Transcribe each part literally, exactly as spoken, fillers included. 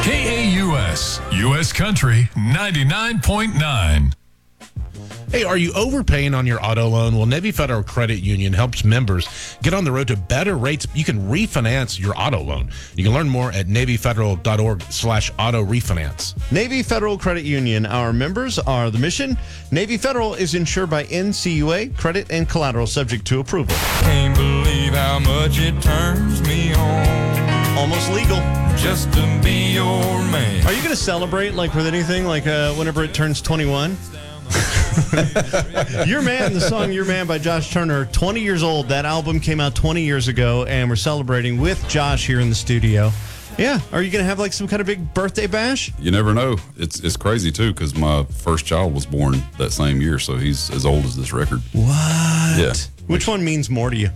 K A U S, U S Country ninety-nine point nine. Hey, are you overpaying on your auto loan? Well, Navy Federal Credit Union helps members get on the road to better rates. You can refinance your auto loan. You can learn more at NavyFederal.org slash auto refinance. Navy Federal Credit Union. Our members are the mission. Navy Federal is insured by N C U A. Credit and collateral subject to approval. Can't believe how much it turns me on. Almost legal. Just to be your man. Are you going to celebrate like with anything, like uh, whenever it turns twenty-one? Your Man, the song Your Man by Josh Turner, twenty years old. That album came out twenty years ago, and we're celebrating with Josh here in the studio. Yeah. Are you going to have like some kind of big birthday bash? You never know. It's it's crazy, too, because my first child was born that same year, so he's as old as this record. What? Yeah. Which one means more to you?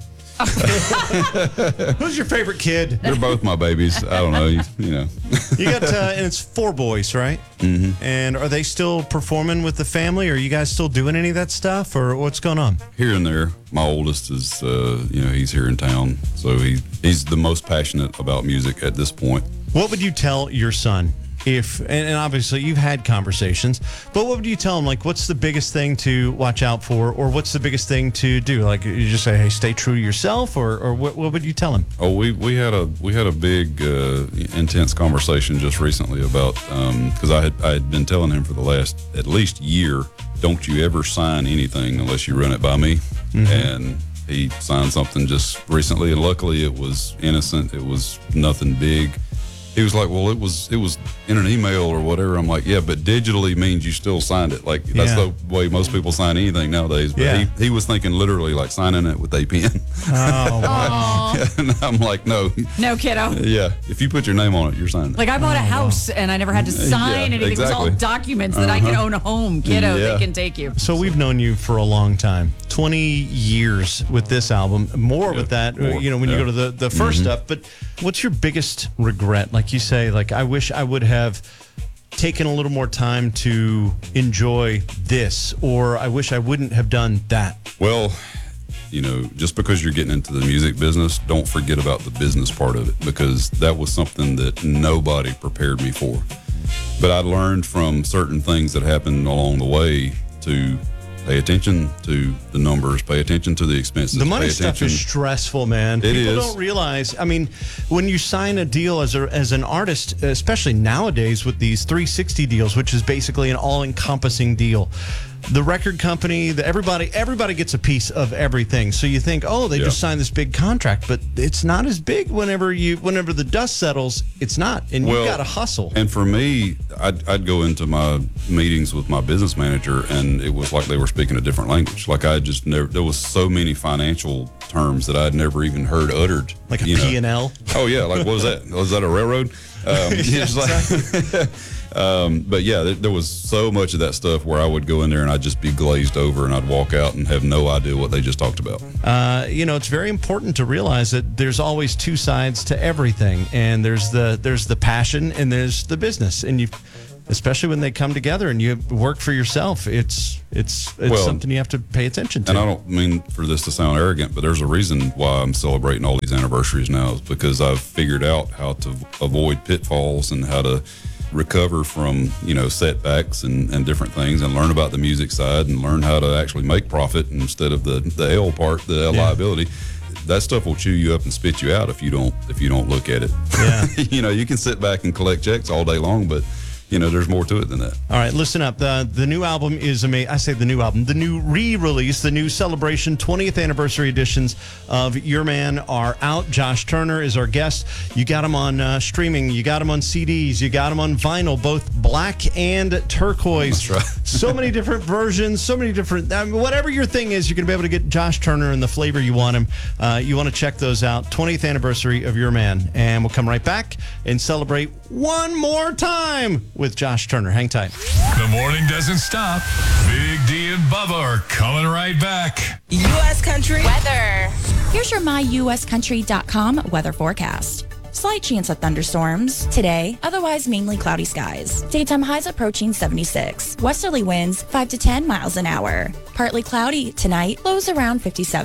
Who's your favorite kid? They're both my babies. I don't know. You, you know. You got, uh, and it's four boys, right? Mm-hmm. And are they still performing with the family? Are you guys still doing any of that stuff, or what's going on? Here and there. My oldest is, uh, you know, he's here in town, so he he's the most passionate about music at this point. What would you tell your son? If and, and obviously you've had conversations, but what would you tell him? Like, what's the biggest thing to watch out for, or what's the biggest thing to do? Like, you just say, "Hey, stay true to yourself," or, or what, what would you tell him? Oh, we we had a we had a big uh, intense conversation just recently about because um, I had I had been telling him for the last at least year, don't you ever sign anything unless you run it by me, mm-hmm. and he signed something just recently, and luckily it was innocent. It was nothing big. He was like, well, it was it was in an email or whatever. I'm like, yeah, but digitally means you still signed it. Like, that's Yeah. the way most people sign anything nowadays. But Yeah. he, he was thinking literally like signing it with a pen. Oh, wow. And I'm like, no. No, kiddo. Yeah, if you put your name on it, you're signing it. Like, I bought a house and I never had to sign Yeah, anything. It was all exactly. documents that I can own a home. Kiddo, Yeah. they can take you. So we've known you for a long time, twenty years with this album, more Yeah, with that, more, you know, when you yeah. go to the, the first Mm-hmm. stuff. But what's your biggest regret? Like you say, like, I wish I would have taken a little more time to enjoy this, or I wish I wouldn't have done that. Well, you know, just because you're getting into the music business, don't forget about the business part of it, because that was something that nobody prepared me for. But I learned from certain things that happened along the way to pay attention to the numbers, pay attention to the expenses. The money pay stuff attention. is stressful, man. It People is. don't realize. I mean, when you sign a deal as a as an artist, especially nowadays with these three sixty deals, which is basically an all-encompassing deal, the record company, the, everybody, everybody gets a piece of everything. So you think, oh, they Yeah. just signed this big contract, but it's not as big. Whenever you, whenever the dust settles, it's not, and Well, you've got to hustle. And for me, I'd, I'd go into my meetings with my business manager, and it was like they were speaking a different language. Like I just never, there was so many financial terms that I'd never even heard uttered. Like a you know. P and L. Oh yeah, like what was that? Was that a railroad? Um, Yeah, it's like- um, but yeah, there, there was so much of that stuff where I would go in there and I'd just be glazed over, and I'd walk out and have no idea what they just talked about. Uh, you know, it's very important to realize that there's always two sides to everything, and there's the there's the passion and there's the business, and you, especially when they come together and you work for yourself, it's it's it's Well, something you have to pay attention to. And I don't mean for this to sound arrogant, but there's a reason why I'm celebrating all these anniversaries now, is because I've figured out how to avoid pitfalls and how to recover from, you know, setbacks and, and different things, and learn about the music side and learn how to actually make profit instead of the, the L part, the L Yeah. liability. That stuff will chew you up and spit you out if you don't if you don't look at it. Yeah. You know, you can sit back and collect checks all day long, but you know, there's more to it than that. All right, listen up. The the new album is amazing. I say the new album. The new re-release, the new celebration twentieth anniversary editions of Your Man are out. Josh Turner is our guest. You got him on uh, streaming. You got him on C Ds. You got him on vinyl, both black and turquoise. That's right. So many different versions, so many different, I mean, whatever your thing is, you're going to be able to get Josh Turner in the flavor you want him. Uh, you want to check those out. twentieth anniversary of Your Man. And we'll come right back and celebrate one more time with Josh Turner. Hang tight. The morning doesn't stop. Big D and Bubba are coming right back. U S Country Weather. Here's your my U S country dot com weather forecast. Slight chance of thunderstorms today, otherwise mainly cloudy skies. Daytime highs approaching seventy-six. Westerly winds five to ten miles an hour. Partly cloudy tonight, lows around fifty-seven.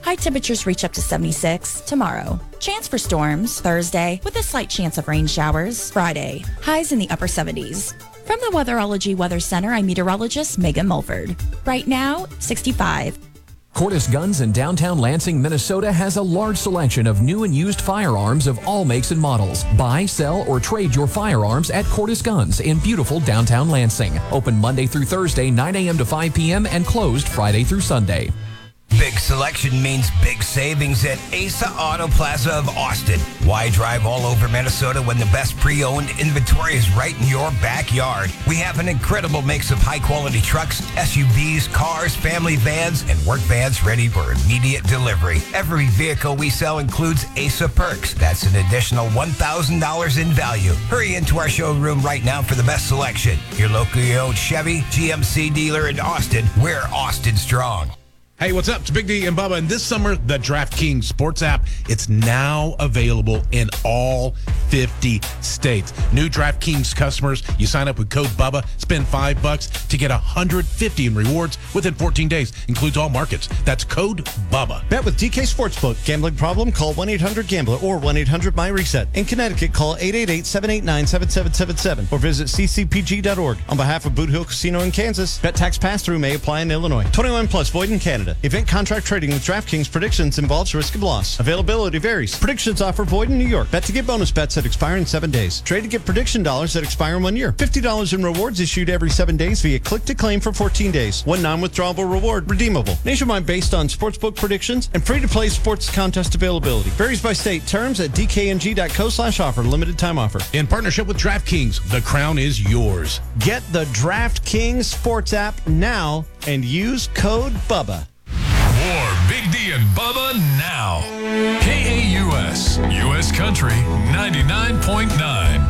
High temperatures reach up to seventy-six tomorrow. Chance for storms Thursday with a slight chance of rain showers. Friday, highs in the upper seventies. From the Weatherology Weather Center, I'm meteorologist Megan Mulford. Right now, sixty-five. Cordis Guns in downtown Lansing, Minnesota has a large selection of new and used firearms of all makes and models. Buy, sell, or trade your firearms at Cordis Guns in beautiful downtown Lansing. Open Monday through Thursday, nine a.m. to five p.m. and closed Friday through Sunday. Big selection means big savings at Asa Auto Plaza of Austin. Why drive all over Minnesota when the best pre-owned inventory is right in your backyard? We have an incredible mix of high-quality trucks, S U Vs, cars, family vans, and work vans ready for immediate delivery. Every vehicle we sell includes Asa Perks. That's an additional one thousand dollars in value. Hurry into our showroom right now for the best selection. Your locally owned Chevy G M C dealer in Austin. We're Austin strong. Hey, what's up? It's Big D and Bubba. And this summer, the DraftKings Sports app, it's now available in all fifty states. New DraftKings customers, you sign up with code Bubba, spend five bucks to get one hundred fifty in rewards within fourteen days. Includes all markets. That's code Bubba. Bet with D K Sportsbook. Gambling problem? Call one eight hundred gambler or one eight hundred my reset. In Connecticut, call eight eight eight, seven eight nine, seven seven seven seven or visit c c p g dot org. On behalf of Boot Hill Casino in Kansas, bet tax pass-through may apply in Illinois. twenty-one plus, void in Canada. Event contract trading with DraftKings predictions involves risk of loss. Availability varies. Predictions offer void in New York. Bet to get bonus bets that expire in seven days. Trade to get prediction dollars that expire in one year. fifty dollars in rewards issued every seven days via click to claim for fourteen days. One non-withdrawable reward redeemable. Nationwide based on sportsbook predictions and free-to-play sports contest availability. Varies by state. Terms at d k n g dot co slash offer. Limited time offer. In partnership with DraftKings, the crown is yours. Get the DraftKings Sports app now and use code Bubba. More Big D and Bubba now. K A U S, U S Country ninety-nine point nine.